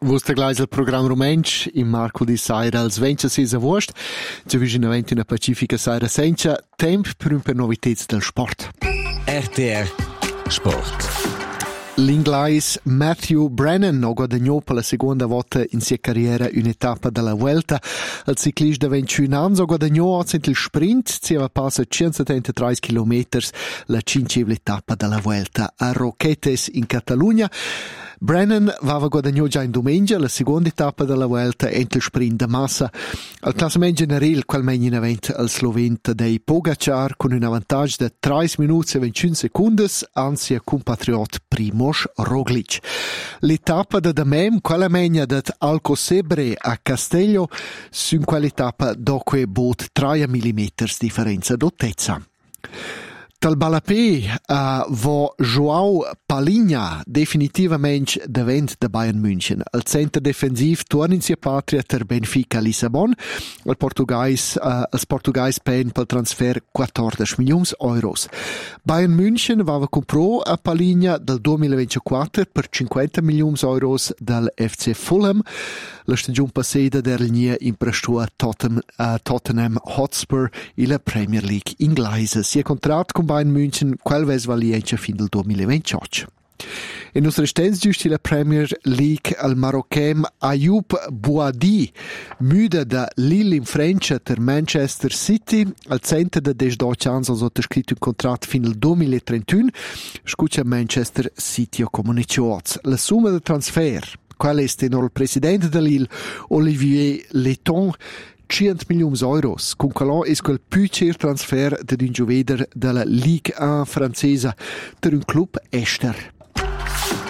Vostra gleich il programma Rumensch in Marco di Saira als 26 agosto. Ci vicino a una pacifica Saira senza tempo per novità del sport. RTR Sport. L'inglese Matthew Brennan ha guadagnato per la seconda volta in sua carriera un'etappa della Vuelta. Il ciclista di 21 anni ha guadagnato il sprint, si aveva passato 173 km la cinquecetta etappa della Vuelta a Roquetes in Catalogna. Brennan aveva guadagnato già in domenica la seconda etappa della Vuelta e il sprint de massa. Al classamento generale, quel meglio in evento al sloven Tadej Pogacar con un vantaggio di 3 minuti e 21 secondi, anzi a compatriot Primož Roglic. L'etappa da Damem, quella meglio da Alcocebre a Castello, su quell'etappa dopo bot 3 mm differenza d'altezza. Dal Balapé va João Palhinha definitivamente davant da Bayern München. Al centro defensiv torna in sia patria ter Benfica Lissabon. Il portugais pen pel transfer 14 milioni euros. Bayern München aveva comprato a Palhinha dal 2024 per 50 milioni euros dal FC Fulham. La stagione passata era in prestò a Tottenham Hotspur e la Premier League inglese. Si è contratto con Bayern München quel valiente fin del 2028. In nostra stanza giusti la Premier League al marocchino Ayoub Bouadi, müde da Lille in Francia per Manchester City, al centro da 12 anni ha sottoscritto un contratto fino al 2031, scuccia Manchester City o comunicato. La somma del transfer, qual è il presidente da Lille, Olivier Letton, 100 milioni euros. Con quello è quel più cer transfer di un giocatore della Ligue 1 francese per un club ester.